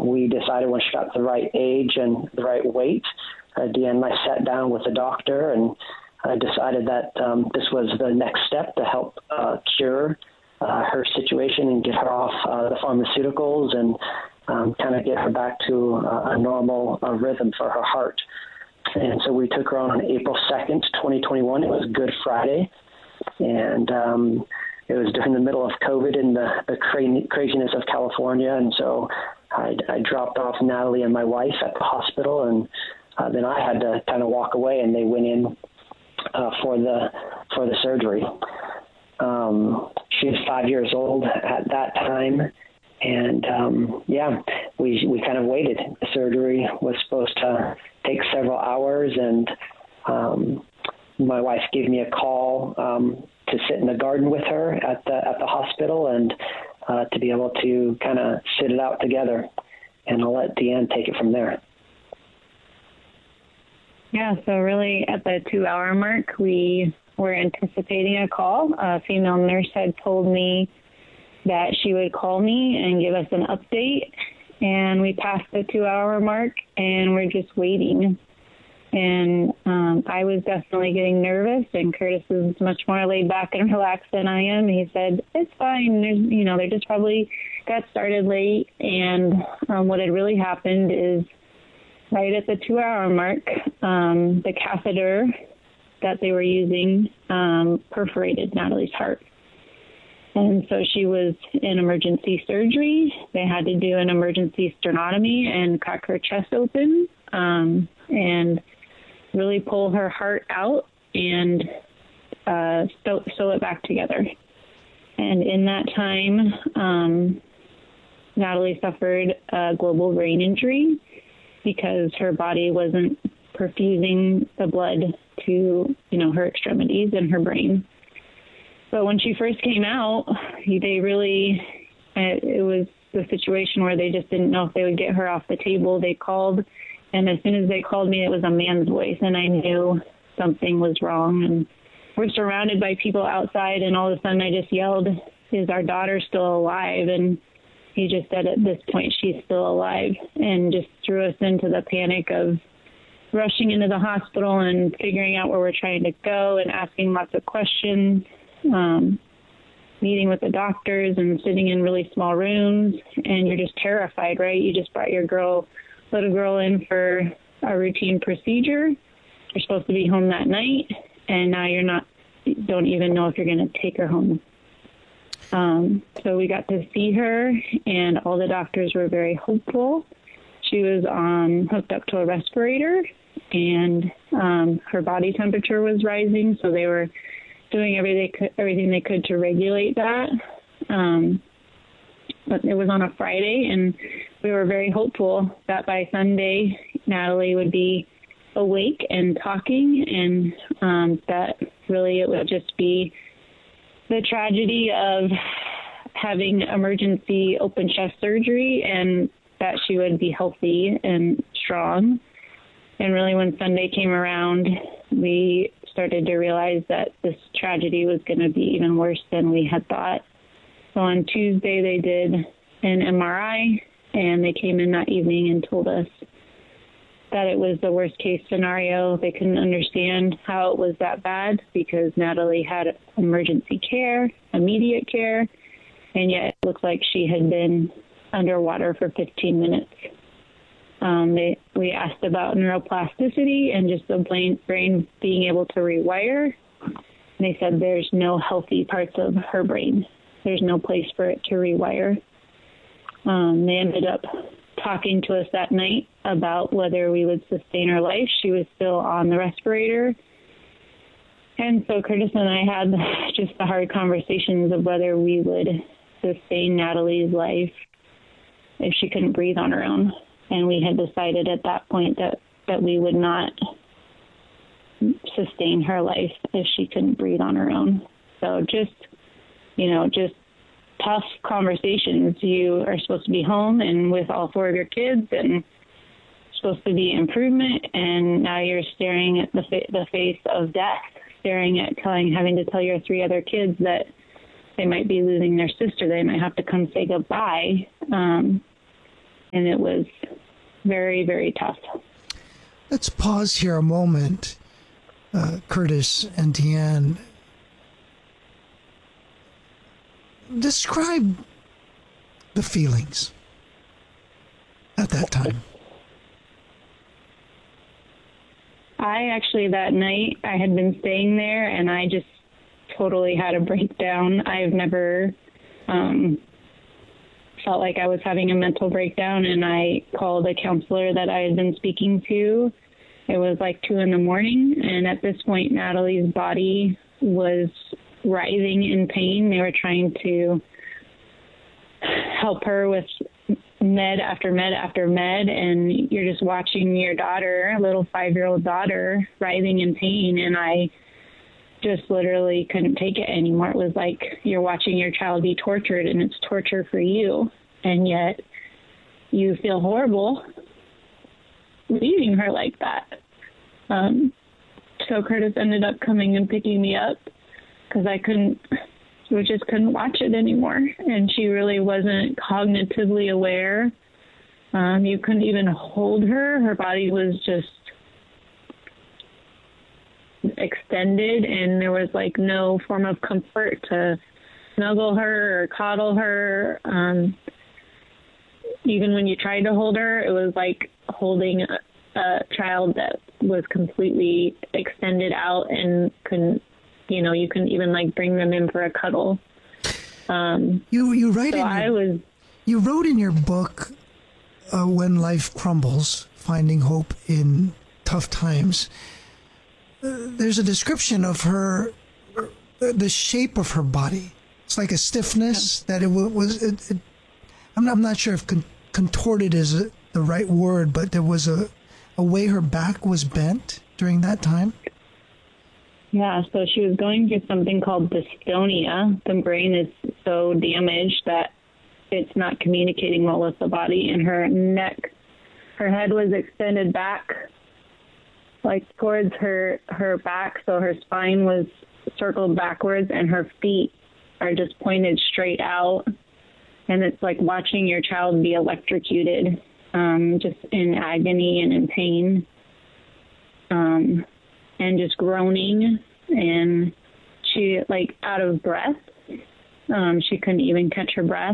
we decided when she got the right age and the right weight, Deanne and I sat down with the doctor and decided that this was the next step to help cure her situation and get her off the pharmaceuticals and kind of get her back to a normal rhythm for her heart. And so we took her on April 2nd, 2021. It was Good Friday. And it was during the middle of COVID and the craziness of California. And so I dropped off Natalie and my wife at the hospital, and then I had to kind of walk away, and they went in for the surgery. She was 5 years old at that time. And we kind of waited. The surgery was supposed to take several hours, and my wife gave me a call to sit in the garden with her at the hospital and to be able to kind of sit it out together. And I'll let Deanne take it from there. Yeah, so really at the 2-hour mark, we were anticipating a call. A female nurse had told me that she would call me and give us an update, and we passed the 2-hour mark, and we're just waiting. And I was definitely getting nervous, and Curtis is much more laid back and relaxed than I am. He said, it's fine. They just probably got started late. And what had really happened is right at the 2-hour mark, the catheter that they were using perforated Natalie's heart. And so she was in emergency surgery. They had to do an emergency sternotomy and crack her chest open and really pull her heart out and sew it back together. And in that time, Natalie suffered a global brain injury because her body wasn't perfusing the blood to, her extremities and her brain. But when she first came out, it was the situation where they just didn't know if they would get her off the table. They called, and as soon as they called me, it was a man's voice, and I knew something was wrong. And we're surrounded by people outside, and all of a sudden I just yelled, is our daughter still alive? And he just said, at this point, she's still alive, and just threw us into the panic of rushing into the hospital and figuring out where we're trying to go and asking lots of questions. Meeting with the doctors and sitting in really small rooms, and you're just terrified, right? You just brought your little girl in for a routine procedure. You're supposed to be home that night, and now you don't even know if you're going to take her home. So we got to see her, and all the doctors were very hopeful. She was hooked up to a respirator, and her body temperature was rising, so they were doing everything they could to regulate that. But it was on a Friday, and we were very hopeful that by Sunday, Natalie would be awake and talking, and that really it would just be the tragedy of having emergency open chest surgery and that she would be healthy and strong. And really when Sunday came around, we started to realize that this tragedy was going to be even worse than we had thought. So on Tuesday, they did an MRI, and they came in that evening and told us that it was the worst case scenario. They couldn't understand how it was that bad because Natalie had emergency care, immediate care, and yet it looked like she had been underwater for 15 minutes. We asked about neuroplasticity and just the brain being able to rewire. And they said there's no healthy parts of her brain. There's no place for it to rewire. They ended up talking to us that night about whether we would sustain her life. She was still on the respirator. And so Curtis and I had just the hard conversations of whether we would sustain Natalie's life if she couldn't breathe on her own. And we had decided at that point that we would not sustain her life if she couldn't breathe on her own. So just tough conversations. You are supposed to be home and with all 4 of your kids and supposed to be improvement, and now you're staring at the face of death, having to tell your 3 other kids that they might be losing their sister. They might have to come say goodbye. and it was very, very tough. Let's pause here a moment, Curtis and Deanne. Describe the feelings at that time. I actually, that night, I had been staying there, and I just totally had a breakdown. I've never felt like I was having a mental breakdown, and I called a counselor that I had been speaking to. It was like 2 a.m, and at this point, Natalie's body was writhing in pain. They were trying to help her with med after med after med, and you're just watching your daughter, a little 5-year-old daughter, writhing in pain, and I just literally couldn't take it anymore. It was like you're watching your child be tortured, and it's torture for you, and yet you feel horrible leaving her like that. So Curtis ended up coming and picking me up because we just couldn't watch it anymore. And she really wasn't cognitively aware. You couldn't even hold her. Her body was just extended, and there was like no form of comfort to snuggle her or coddle her. Even when you tried to hold her, it was like holding a child that was completely extended out and couldn't, you couldn't even like bring them in for a cuddle. You wrote in your book, When Life Crumbles, Finding Hope in Tough Times. There's a description of her, the shape of her body. It's like a stiffness that it was. I'm not sure if contorted is the right word, but there was a way her back was bent during that time. Yeah, so she was going through something called dystonia. The brain is so damaged that it's not communicating well with the body, and her head was extended back, like towards her back, so her spine was circled backwards, and her feet are just pointed straight out. And it's like watching your child be electrocuted, just in agony and in pain, and just groaning. And she, like, out of breath. She couldn't even catch her breath,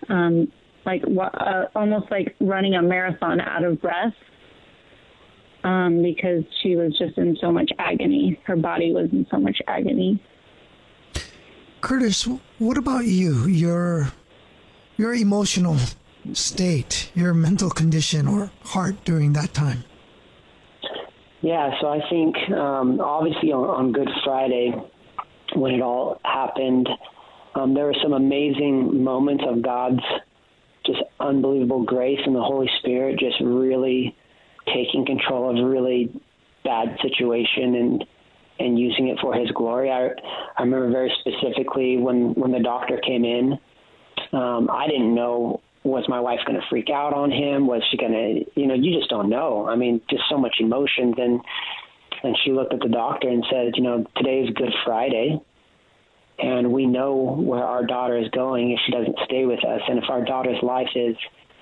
almost like running a marathon out of breath, because she was just in so much agony. Her body was in so much agony. Curtis, what about you? Your emotional state, your mental condition or heart during that time? Yeah, so I think obviously on Good Friday, when it all happened, there were some amazing moments of God's just unbelievable grace and the Holy Spirit just really taking control of a really bad situation and using it for His glory. I remember very specifically when the doctor came in, I didn't know, was my wife going to freak out on him? Was she going to, you just don't know. I mean, just so much emotions. And she looked at the doctor and said, today is Good Friday, and we know where our daughter is going if she doesn't stay with us. And if our daughter's life is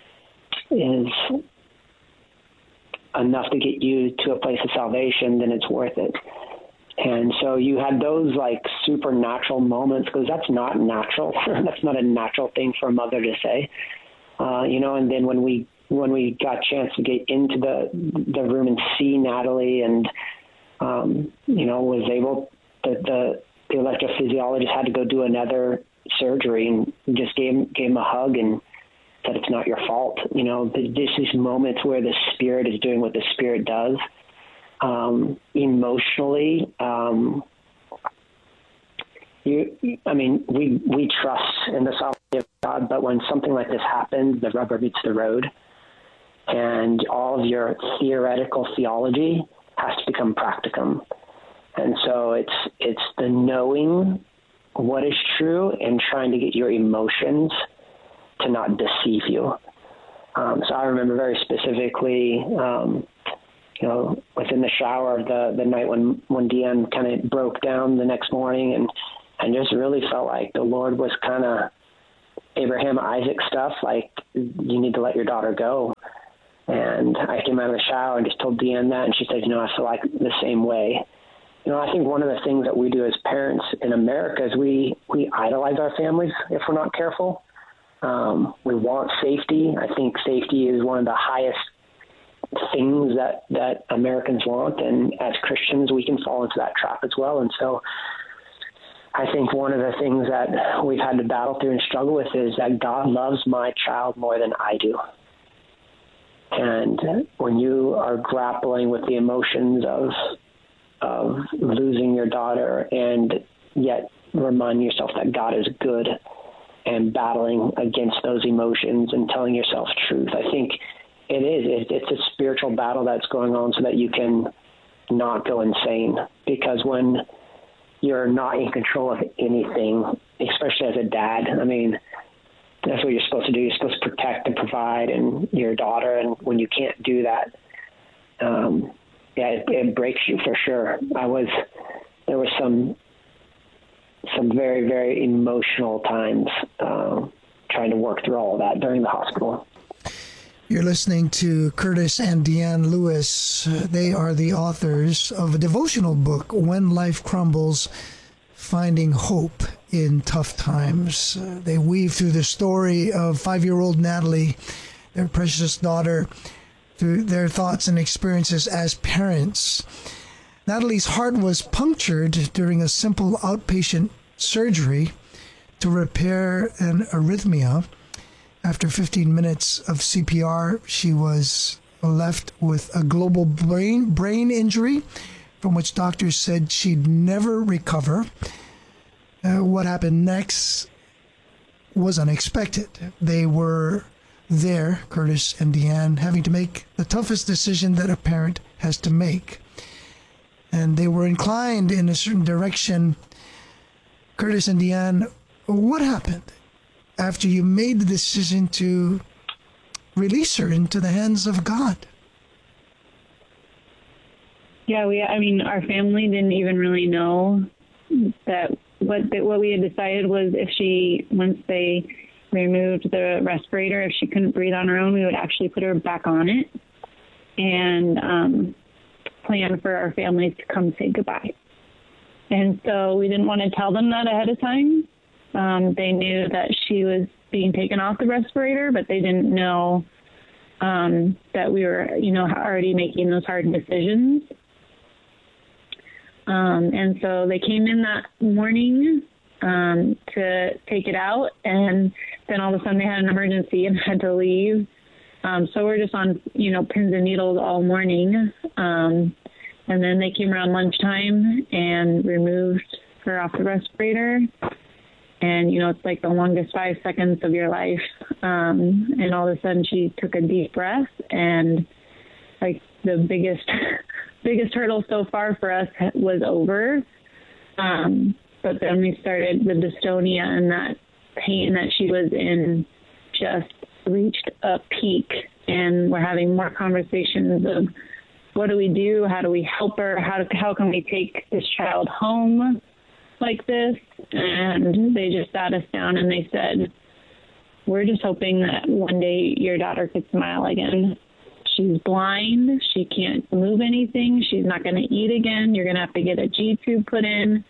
enough to get you to a place of salvation, then it's worth it. And so you had those like supernatural moments, because that's not natural. That's not a natural thing for a mother to say, and then when we got a chance to get into the room and see Natalie and, was able, the electrophysiologist had to go do another surgery and just gave him a hug and said, it's not your fault. There's these moments where the Spirit is doing what the Spirit does. Emotionally, we trust in the sovereignty of God, but when something like this happens, the rubber meets the road, and all of your theoretical theology has to become practicum. And so it's the knowing what is true and trying to get your emotions to not deceive you. So I remember very specifically, within the shower the night when Deanne kind of broke down the next morning, and just really felt like the Lord was kind of Abraham, Isaac stuff, like, you need to let your daughter go. And I came out of the shower and just told Deanne that, and she said, I feel like the same way. I think one of the things that we do as parents in America is we idolize our families if we're not careful. We want safety. I think safety is one of the highest things that Americans want, and as Christians, we can fall into that trap as well. And so I think one of the things that we've had to battle through and struggle with is that God loves my child more than I do. And when you are grappling with the emotions of losing your daughter and yet reminding yourself that God is good and battling against those emotions and telling yourself truth, I think it's a spiritual battle that's going on so that you can not go insane. Because when you're not in control of anything, especially as a dad, that's what you're supposed to do. You're supposed to protect and provide and your daughter. And when you can't do that, it breaks you for sure. There were some very, very emotional times trying to work through all of that during the hospital. You're listening to Curtis and Deanne Lewis. They are the authors of a devotional book, When Life Crumbles, Finding Hope in Tough Times. They weave through the story of 5-year-old Natalie, their precious daughter, through their thoughts and experiences as parents. Natalie's heart was punctured during a simple outpatient surgery to repair an arrhythmia. After 15 minutes of CPR, she was left with a global brain injury from which doctors said she'd never recover. What happened next was unexpected. They were there, Curtis and Deanne, having to make the toughest decision that a parent has to make. And they were inclined in a certain direction. Curtis and Deanne, what happened after you made the decision to release her into the hands of God? Yeah, our family didn't even really know that what we had decided was once they removed the respirator, if she couldn't breathe on her own, we would actually put her back on it and plan for our families to come say goodbye. And so we didn't want to tell them that ahead of time. They knew that she was being taken off the respirator, but they didn't know that we were, already making those hard decisions. And so they came in that morning to take it out, and then all of a sudden they had an emergency and had to leave. So we're just on, pins and needles all morning. And then they came around lunchtime and removed her off the respirator. And, it's like the longest 5 seconds of your life. And all of a sudden she took a deep breath, and like the biggest hurdle so far for us was over. But then we started the dystonia, and that pain that she was in just reached a peak. And we're having more conversations of, what do we do? How do we help her? How can we take this child home like this? And they just sat us down and they said, we're just hoping that one day your daughter could smile again. She's blind. She can't move anything. She's not going to eat again. You're going to have to get a G-tube put in.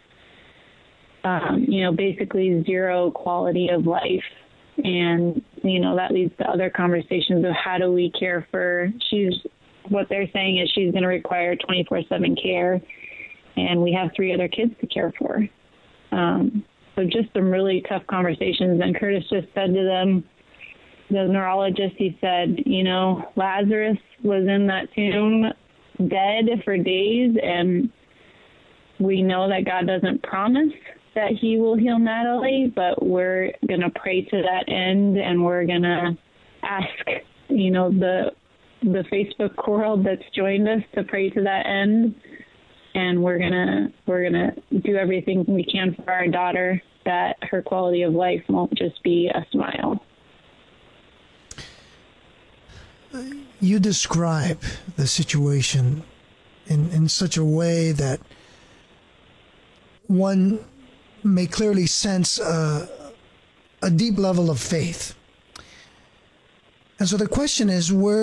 Basically zero quality of life. And, that leads to other conversations of how do we care for, what they're saying is she's going to require 24/7 care, and we have 3 other kids to care for. So just some really tough conversations. And Curtis just said to them, the neurologist, he said, Lazarus was in that tomb dead for days, and we know that God doesn't promise that he will heal Natalie, but we're going to pray to that end, and we're going to ask, the Facebook world that's joined us to pray to that end. And we're gonna do everything we can for our daughter, that her quality of life won't just be a smile. You describe the situation in such a way that one may clearly sense a a deep level of faith. And so the question is, where